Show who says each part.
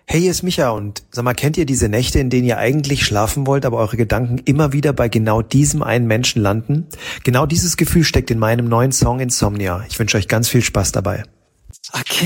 Speaker 1: Hey, hier ist Micha und sag mal, kennt ihr diese Nächte, in denen ihr eigentlich schlafen wollt, aber eure Gedanken immer wieder bei genau diesem einen Menschen landen? Genau dieses Gefühl steckt in meinem neuen Song Insomnia. Ich wünsche euch ganz viel Spaß dabei.
Speaker 2: I can't